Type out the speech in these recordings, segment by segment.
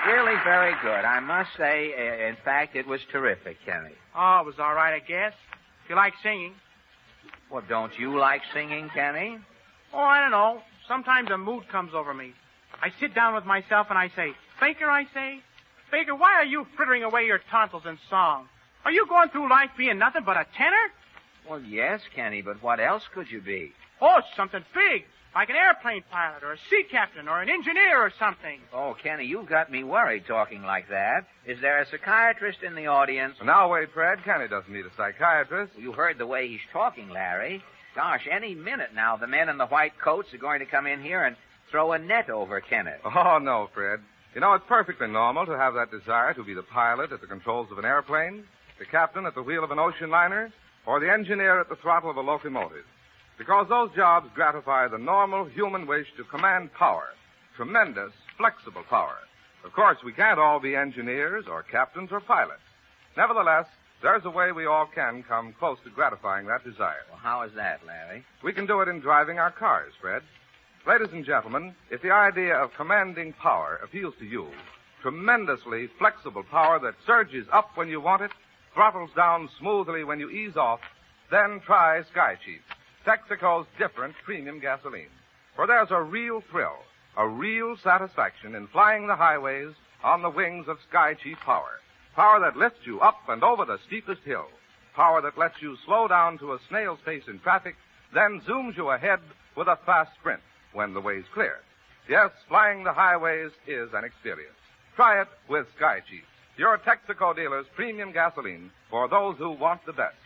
really very good. I must say, in fact, it was terrific, Kenny. Oh, it was all right, I guess. If you like singing. Well, don't you like singing, Kenny? Oh, I don't know. Sometimes a mood comes over me. I sit down with myself and I say, Baker, Baker, why are you frittering away your tonsils in song? Are you going through life being nothing but a tenor? Well, yes, Kenny, but what else could you be? Oh, something big, like an airplane pilot or a sea captain or an engineer or something. Oh, Kenny, you've got me worried talking like that. Is there a psychiatrist in the audience? Now, wait, Fred. Kenny doesn't need a psychiatrist. You heard the way he's talking, Larry. Gosh, any minute now, the men in the white coats are going to come in here and throw a net over Kenneth. Oh, no, Fred. You know, it's perfectly normal to have that desire to be the pilot at the controls of an airplane, the captain at the wheel of an ocean liner, or the engineer at the throttle of a locomotive. Because those jobs gratify the normal human wish to command power, tremendous, flexible power. Of course, we can't all be engineers or captains or pilots. Nevertheless, there's a way we all can come close to gratifying that desire. Well, how is that, Larry? We can do it in driving our cars, Fred. Ladies and gentlemen, if the idea of commanding power appeals to you, tremendously flexible power that surges up when you want it, throttles down smoothly when you ease off, then try Sky Chief, Texaco's different premium gasoline. For there's a real thrill, a real satisfaction in flying the highways on the wings of Sky Chief power. Power that lifts you up and over the steepest hill. Power that lets you slow down to a snail's pace in traffic, then zooms you ahead with a fast sprint when the way's clear. Yes, flying the highways is an experience. Try it with Sky Chief, your Texaco dealer's premium gasoline for those who want the best.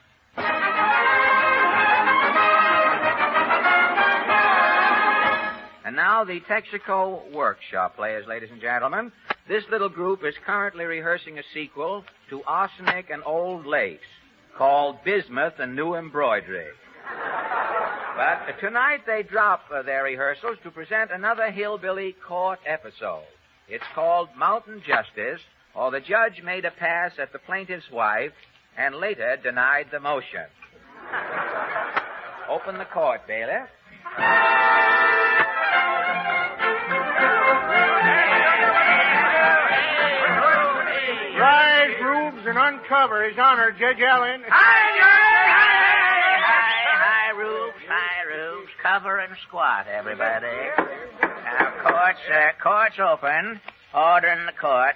And now the Texaco Workshop players, ladies and gentlemen. This little group is currently rehearsing a sequel to Arsenic and Old Lace called Bismuth and New Embroidery. But tonight they drop their rehearsals to present another hillbilly court episode. It's called Mountain Justice, or the judge made a pass at the plaintiff's wife and later denied the motion. Open the court, bailiff. Rise, Rubes, and uncover His Honor, Judge Allen. Hi, Rubes. Cover and squat, everybody. Now, court's open. Order in the court.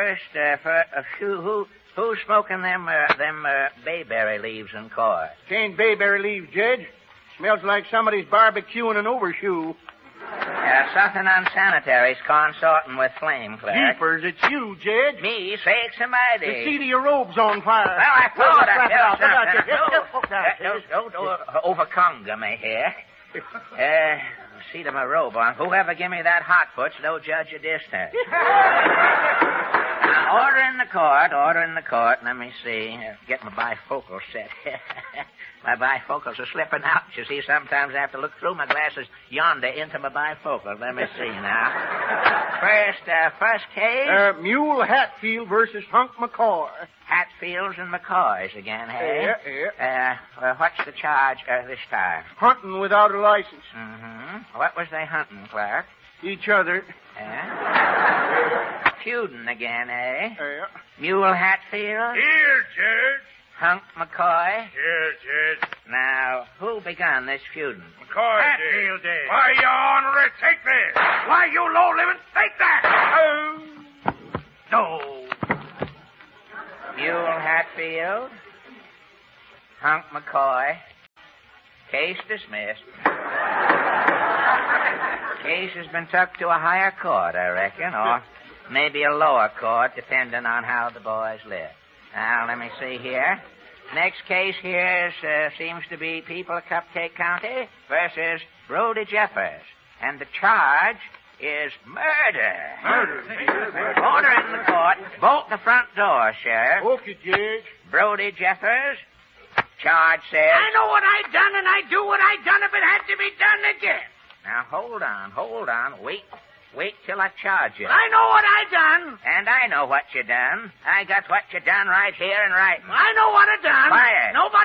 Who's smoking them bayberry leaves in court? Ain't bayberry leaves, Judge. Smells like somebody's barbecuing an overshoe. Something unsanitary's consorting with flame, clerk. Jeepers, it's you, Judge. Me, sakes almighty. The seat of your robe's on fire. Well, I thought I Don't overconga me here. Seat of my robe on. Whoever give me that hot foot's no judge of distance. Now, order in the court. Let me see. Get my bifocal set. My bifocals are slipping out. You see, sometimes I have to look through my glasses yonder into my bifocal. Let me see now. First case. Mule Hatfield versus Hunk McCoy. Hatfields and McCoys again, hey? Yeah. What's the charge this time? Hunting without a license. Mm-hmm. What was they hunting, clerk? Each other. Yeah. Feuding again, eh? Yeah. Mule Hatfield? Here, Judge. Hunk McCoy? Here, Judge. Now, who begun this feuding? McCoy Hatfield did. Why, Your Honor, take this. Why, you low-living, take that. No. Mule Hatfield? Hunk McCoy? Case dismissed. Case has been tucked to a higher court, I reckon, or maybe a lower court, depending on how the boys live. Now, let me see here. Next case here seems to be People of Cupcake County versus Brody Jeffers. And the charge is murder. Order in the court. Bolt the front door, Sheriff. Okay, Judge. Brody Jeffers. Charge says... I know what I done, and I do what I done if it had to be done again. Now, hold on. Wait till I charge you. I know what I done. And I know what you done. I got what you done right here and right. I know what I done. Quiet. Nobody